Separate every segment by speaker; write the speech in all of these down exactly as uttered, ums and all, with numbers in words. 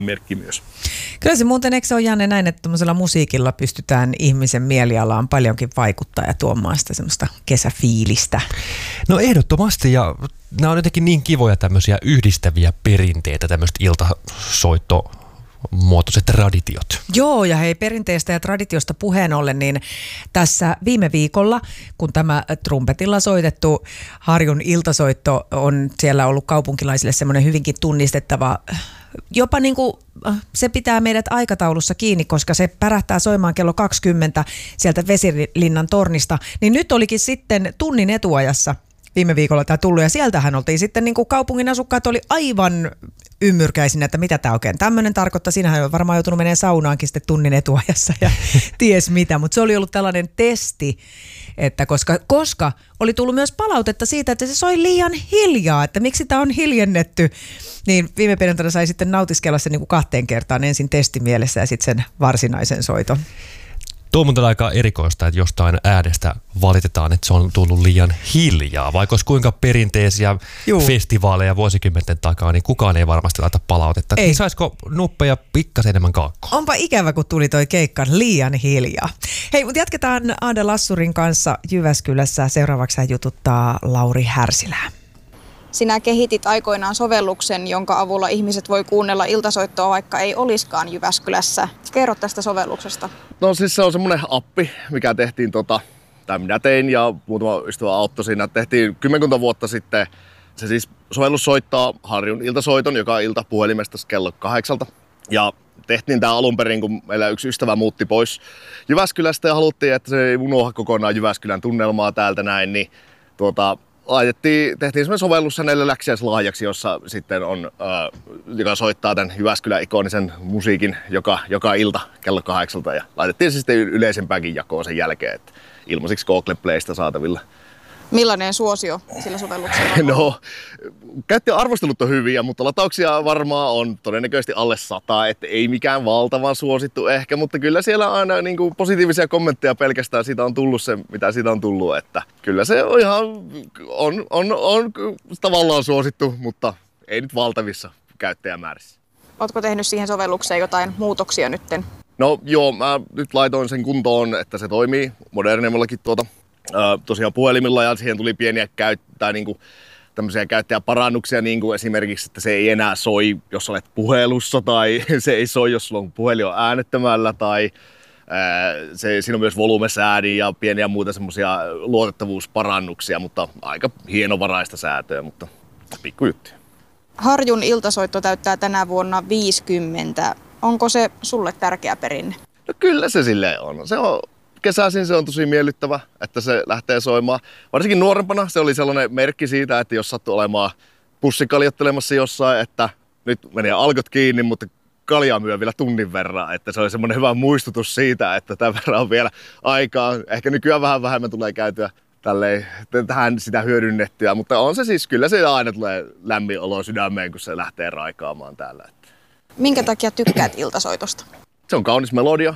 Speaker 1: merkki myös.
Speaker 2: Kyllä se muuten, eikö se ole Janne näin, että tuollaisella musiikilla pystytään ihmisen mielialaan paljonkin vaikuttaa ja tuomaan sitä semmoista kesäfiilistä?
Speaker 3: No ehdottomasti, ja nämä on jotenkin niin kivoja tämmöisiä yhdistäviä perinteitä, tämmöiset iltasoitto muotoiset traditiot.
Speaker 2: Joo, ja hei, perinteestä ja traditiosta puheen ollen, niin tässä viime viikolla, kun tämä trumpetilla soitettu Harjun iltasoitto on siellä ollut kaupunkilaisille semmoinen hyvinkin tunnistettava, jopa niin kuin se pitää meidät aikataulussa kiinni, koska se pärähtää soimaan kello kaksikymmentä sieltä Vesilinnan tornista, niin nyt olikin sitten tunnin etuajassa viime viikolla tämä tullut, ja sieltähän oltiin sitten niin kuin kaupungin asukkaat oli aivan ymmyrkäisinä, että mitä tämä oikein tämmöinen tarkoittaa. Siinähän on varmaan joutunut menemään saunaankin sitten tunnin etuajassa ja ties mitä, mutta se oli ollut tällainen testi, että koska, koska oli tullut myös palautetta siitä, että se soi liian hiljaa, että miksi tämä on hiljennetty, niin viime perjantaina sai sitten nautiskella sen niin kuin kahteen kertaan, ensin testimielessä ja sitten sen varsinaisen soiton.
Speaker 3: Tuo on muuten aika erikoista, että jostain äänestä valitetaan, että se on tullut liian hiljaa. Vaikka olisi kuinka perinteisiä Juu. festivaaleja vuosikymmenten takaa, niin kukaan ei varmasti laita palautetta. Ei. Niin saisiko nuppeja pikkasen enemmän kaakkoa?
Speaker 2: Onpa ikävä, kun tuli toi keikka liian hiljaa. Hei, mutta jatketaan Aada Lassurin kanssa Jyväskylässä. Seuraavaksi hän jututtaa Lauri Härsilää.
Speaker 4: Sinä kehitit aikoinaan sovelluksen, jonka avulla ihmiset voi kuunnella iltasoittoa, vaikka ei olisikaan Jyväskylässä. Kerro tästä sovelluksesta.
Speaker 1: No siis se on semmoinen appi, mikä tehtiin, tota, tai minä tein ja muutama ystävä auttoi siinä. Tehtiin kymmenkunta vuotta sitten. Se siis sovellus soittaa Harjun iltasoiton, joka on ilta puhelimesta kello kahdeksalta. Ja tehtiin tämä alun perin, kun meillä yksi ystävä muutti pois Jyväskylästä ja haluttiin, että se ei unohda kokonaan Jyväskylän tunnelmaa täältä näin, niin tuota... Laitettiin, tehtiin semmoinen sovellus hänelle läksiäislahjaksi, jossa sitten on, äh, joka soittaa tämän Jyväskylän ikonisen musiikin joka, joka ilta kello kahdeksalta. Ja laitettiin se sitten yleisempäänkin jakoon sen jälkeen, että ilmaisiksi Google Playsta saatavilla.
Speaker 4: Millainen suosio sillä sovelluksella on?
Speaker 1: No, käyttäjäarvostelut on hyviä, mutta latauksia varmaan on todennäköisesti alle sata, että ei mikään valtavan suosittu ehkä, mutta kyllä siellä aina niin kuin positiivisia kommentteja pelkästään siitä on tullut se, mitä siitä on tullut, että kyllä se on ihan, on, on, on tavallaan suosittu, mutta ei nyt valtavissa käyttäjämäärissä.
Speaker 4: Ootko tehnyt siihen sovellukseen jotain muutoksia nytten?
Speaker 1: No joo, mä nyt laitoin sen kuntoon, että se toimii modernemmallakin tuota. Tosiaan puhelimilla ja siihen tuli pieniä käyttää niin kuin tämmöisiä käyttäjäparannuksia, niin kuin esimerkiksi, että se ei enää soi, jos olet puhelussa tai se ei soi, jos sulla on puhelin on äänettömällä tai ää, se, siinä on myös volumesäädin ja pieniä muita semmoisia luotettavuusparannuksia, mutta aika hienovaraista säätöä, mutta pikkujuttuja.
Speaker 4: Harjun iltasoitto täyttää tänä vuonna viisikymmentä. Onko se sulle tärkeä perinne?
Speaker 1: No kyllä se silleen on. Se on kesäisin se on tosi miellyttävä, että se lähtee soimaan. Varsinkin nuorempana se oli sellainen merkki siitä, että jos sattui olemaan pussikaljottelemassa jossain, että nyt menee alkot kiinni, mutta kaljaa myö vielä tunnin verran. Että se oli semmoinen hyvä muistutus siitä, että tämän verran on vielä aikaa. Ehkä nykyään vähän vähemmän tulee käytyä tälleen, tähän sitä hyödynnettyä, mutta on se siis, kyllä se aina tulee lämmin olo sydämeen, kun se lähtee raikaamaan täällä.
Speaker 4: Minkä takia tykkäät iltasoitosta?
Speaker 1: Se on kaunis melodia,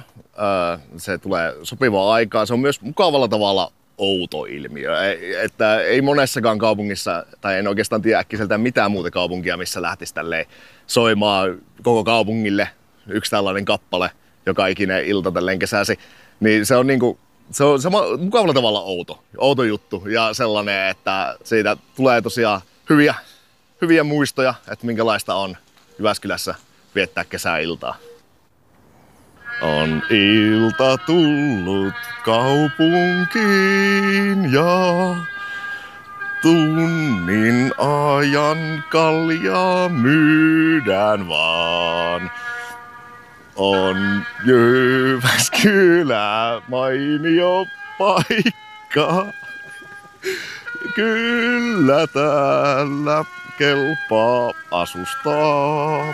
Speaker 1: se tulee sopivaa aikaa, se on myös mukavalla tavalla outo ilmiö. Että ei monessakaan kaupungissa, tai en oikeastaan tiedä äkkiseltään mitään muuta kaupunkia, missä lähtisi tälleen soimaan koko kaupungille yksi tällainen kappale joka ikinen ilta tälleen kesäsi. Niin se on niinku, se on sama, mukavalla tavalla outo, outo juttu ja sellainen, että siitä tulee tosiaan hyviä, hyviä muistoja, että minkälaista on Jyväskylässä viettää kesäiltaa. On ilta tullut kaupunkiin ja tunnin ajan kaljaa myydään vaan. On Jyväskylä mainio paikka, kyllä täällä kelpaa asustaa.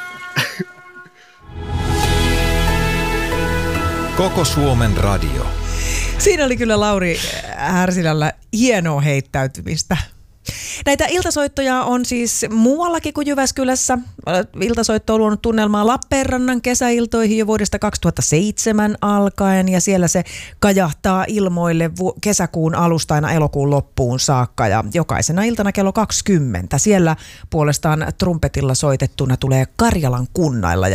Speaker 5: Koko Suomen radio.
Speaker 2: Siinä oli kyllä Lauri Härsilällä hienoa heittäytymistä. Näitä iltasoittoja on siis muuallakin kuin Jyväskylässä. Iltasoitto on luonut tunnelmaa Lappeenrannan kesäiltoihin jo vuodesta kaksituhattaseitsemän alkaen ja siellä se kajahtaa ilmoille vu- kesäkuun alusta aina elokuun loppuun saakka ja jokaisena iltana kello kaksikymmentä. Siellä puolestaan trumpetilla soitettuna tulee Karjalan kunnailla